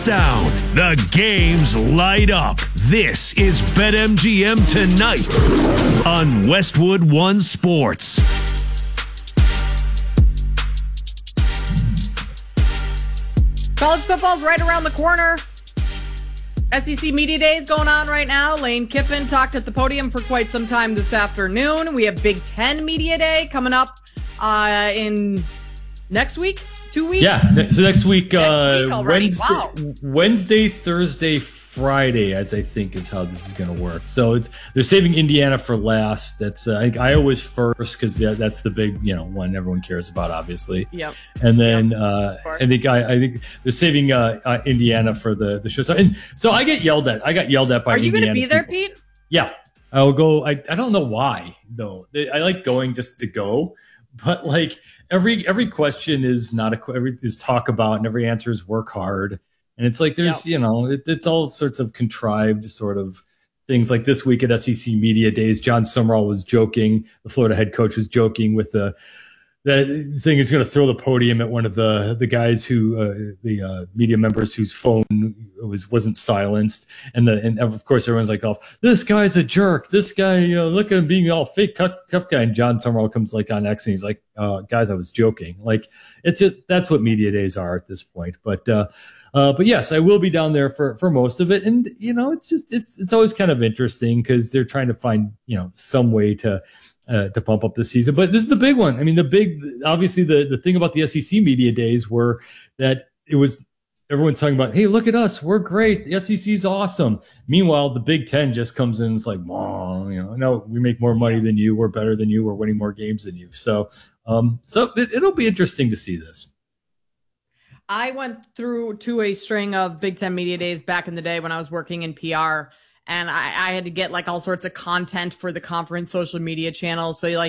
Down. The games light up. This is BetMGM Tonight on Westwood One Sports. College football's right around the corner. SEC Media Day is going on right now. Lane Kiffin talked at the podium for quite some time this afternoon. We have Big Ten Media Day coming up in next week. 2 weeks? Yeah, so next week, Wednesday, Wednesday, Thursday, Friday, as I think is how this is going to work. So they're saving Indiana for last. That's Iowa's first because that's the big one everyone cares about, obviously. Yep. And then I think they're saving Indiana for the show. So I get yelled at. I got yelled at by. Are you going to be there, people. Pete? Yeah, I'll go. I don't know why though. I like going just to go, but like. Every question is is talk about, and every answer is work hard. And it's like there's it's all sorts of contrived sort of things. Like this week at SEC Media Days, John Summerall was joking. The Florida head coach was joking with that thing is going to throw the podium at one of the guys who the media members whose phone wasn't silenced, and of course everyone's like, "Oh, this guy's a jerk. This guy, look at him being all fake tough guy." And John Summerall comes like on X and he's like, "Guys, I was joking." Like that's what media days are at this point. But yes, I will be down there for most of it, and it's always kind of interesting because they're trying to find some way to pump up the season. But this is the big one. I mean, obviously the thing about the SEC Media Days were that it was everyone's talking about, hey, look at us, we're great, the SEC's awesome. Meanwhile, the Big Ten just comes in and it's like, no, we make more money than you, we're better than you, we're winning more games than you. So it'll be interesting to see this. I went through to a string of Big Ten Media Days back in the day when I was working in PR. And I had to get like all sorts of content for the conference social media channels. So